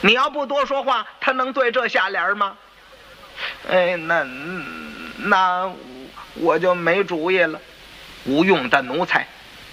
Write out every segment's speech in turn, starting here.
你要不多说话，他能对这下联吗？哎，那我就没主意了。无用的奴才。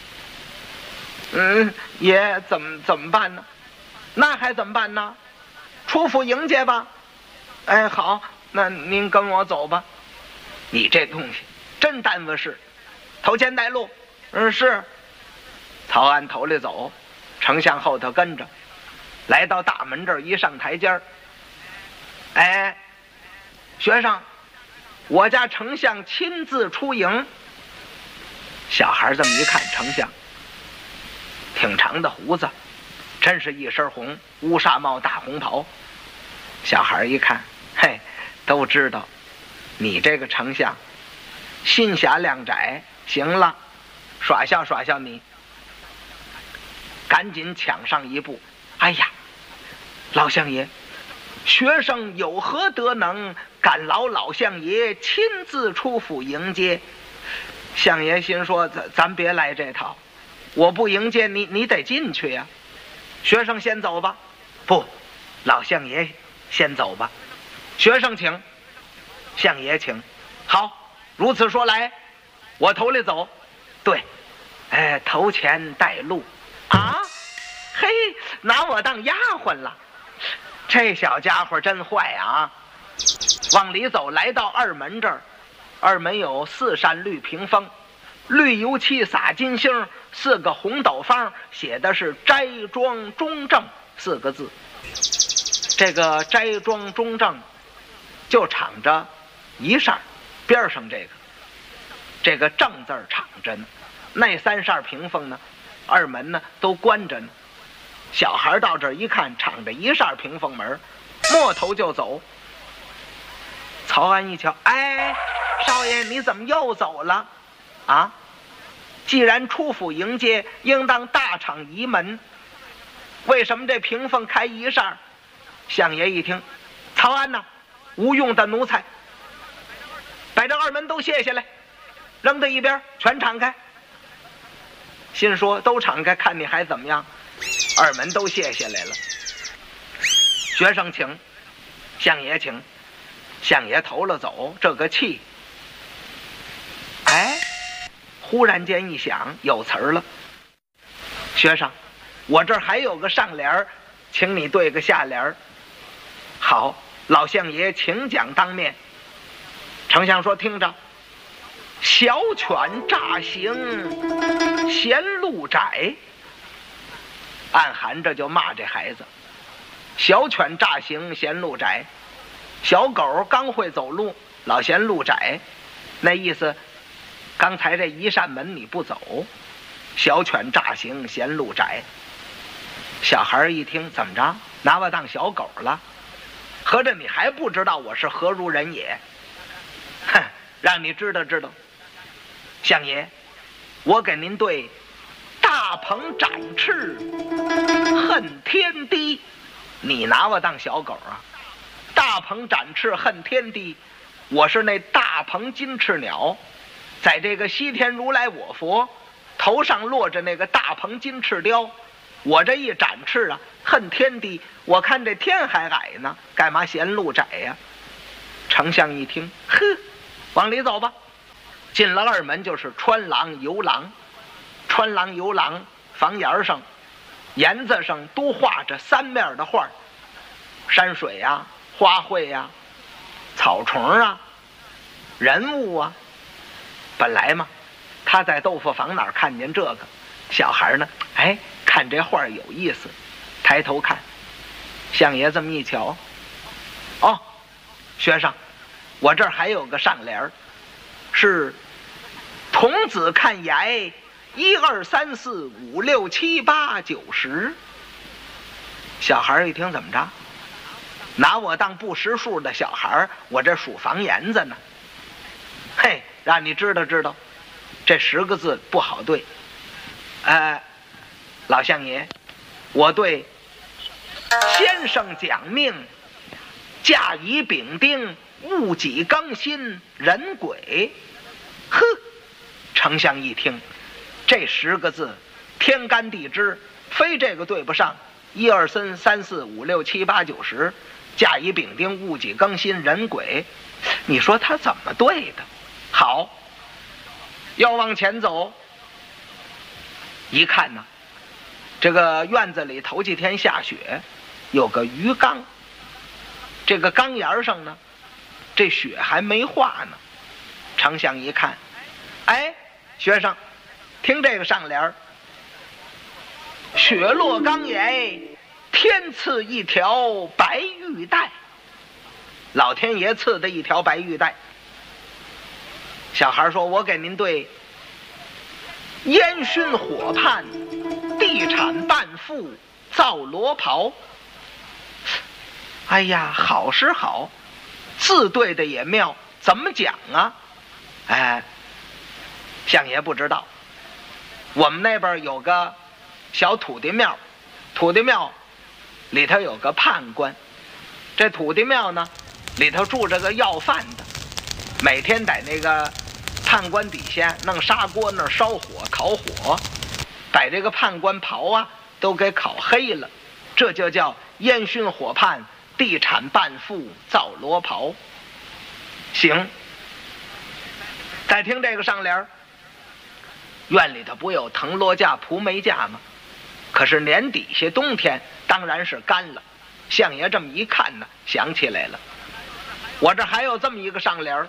爷怎么办呢？那还怎么办呢？出府迎接吧。哎，好，那您跟我走吧。你这东西真耽误事，头前带路。是。曹安头里走，丞相后头跟着，来到大门这儿，一上台阶儿，哎，学生，我家丞相亲自出迎。小孩这么一看，丞相挺长的胡子，真是一身红，乌纱帽大红袍。小孩一看，嘿，都知道你这个丞相心狭量窄，行了，耍笑耍笑你。赶紧抢上一步，哎呀，老相爷，学生有何德能，敢劳老相爷亲自出府迎接？相爷心说，咱别来这套，我不迎接你，你得进去呀。学生先走吧。不，老相爷先走吧。学生请，相爷请。好，如此说来，我头里走。对，哎，头前带路。啊，嘿，拿我当丫鬟了，这小家伙真坏啊！往里走，来到二门这儿，二门有4扇绿屏风，绿油漆撒金星，4个红斗方，写的是斋庄中正4个字。这个斋庄中正就敞着一扇，边上这个正字敞着呢，那3扇屏风呢，二门呢都关着呢。小孩到这儿一看，敞着一扇屏风门，摸头就走。曹安一瞧，哎，少爷你怎么又走了？啊，既然出府迎接，应当大敞仪门，为什么这屏风开一扇？相爷一听，曹安呐，无用的奴才，把这二门都卸下来，扔到一边，全敞开。心说都敞开，看你还怎么样。二门都卸下来了。学生请，相爷请。相爷头了走，这个气，哎，忽然间一想，有词儿了。学生，我这儿还有个上联，请你对个下联。好，老相爷请讲当面。丞相说，听着，小犬乍行嫌路窄，暗含着就骂这孩子。小犬乍行嫌路窄，小狗刚会走路，老嫌路窄，那意思刚才这一扇门你不走，小犬乍行嫌路窄。小孩一听，怎么着，拿我当小狗了？合着你还不知道我是何如人也？哼，让你知道知道。相爷，我给您对大鹏展翅恨天低，你拿我当小狗啊？大鹏展翅恨天低，我是那大鹏金翅鸟，在这个西天如来我佛头上落着那个大鹏金翅雕，我这一展翅啊，恨天低，我看这天还矮呢，干嘛嫌路窄呀？丞相一听，呵，往里走吧。进了二门就是穿廊游廊，穿廊游廊房檐上檐子上都画着3面的画，山水啊，花卉啊，草虫啊，人物啊。本来嘛，他在豆腐坊哪儿看见这个，小孩呢，哎，看这画有意思，抬头看。相爷这么一瞧，哦，学生，我这儿还有个上联，是童子看崖1、2、3、4、5、6、7、8、9、10。小孩一听，怎么着？拿我当不识数的小孩，我这数房檐子呢。嘿，让你知道知道，这10个字不好对。老相爷，我对先生讲命，驾以丙丁，戊己庚辛，壬癸。呵，丞相一听，这10个字天干地支，非这个对不上， 1、2、3、3、4、5、6、7、8、9、10，甲乙丙丁戊己庚辛壬癸，你说他怎么对的？好，要往前走，一看呢，这个院子里头几天下雪，有个鱼缸，这个缸沿上呢，这雪还没化呢。丞相一看，哎，学生，听这个上联儿：雪落缸也，天赐一条白玉带。老天爷赐的一条白玉带。小孩说：“我给您对烟熏火畔，地产半副造罗袍。”哎呀，好是好，字对的也妙，怎么讲啊？哎，相爷不知道，我们那边有个小土地庙，土地庙里头有个判官，这土地庙呢里头住着个要饭的，每天在那个判官底下弄砂锅那儿烧火烤火，把这个判官袍啊都给烤黑了，这就叫烟熏火畔，地产半副造罗袍。行，再听这个上联，院里头不有藤萝架、蒲梅架吗？可是年底下冬天当然是干了。相爷这么一看呢，想起来了，我这还有这么一个上联：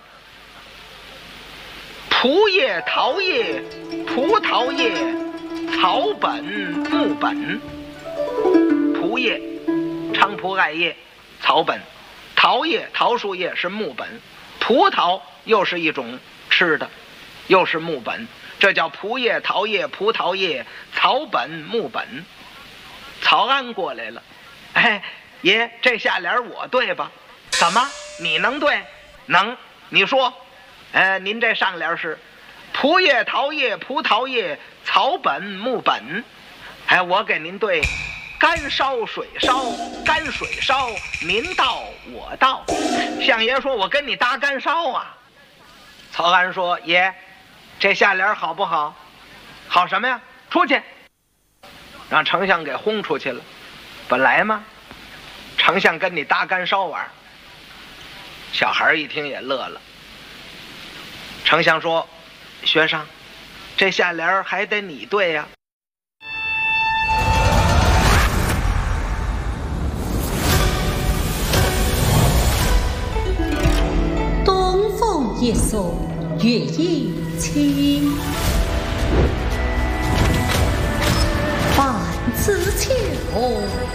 蒲叶、桃叶、葡萄叶、草本、木本。蒲叶，菖蒲艾叶，草本；桃叶，桃树叶是木本；葡萄又是一种吃的，又是木本。这叫蒲叶、桃叶、葡萄叶、草本、木本。曹安过来了，哎，爷，这下联我对吧？怎么，你能对？能，你说。您这上联是蒲叶、桃叶、葡萄叶、草本、木本。哎，我给您对干烧水烧，干水烧，您倒我倒。相爷说：“我跟你搭干烧啊。”曹安说：“爷，这下联好不好？好什么呀？出去！”让丞相给轰出去了。本来嘛，丞相跟你搭干烧玩。小孩一听也乐了。丞相说：“学生，这下联还得你对呀。” 东风一送月影清，半枝秋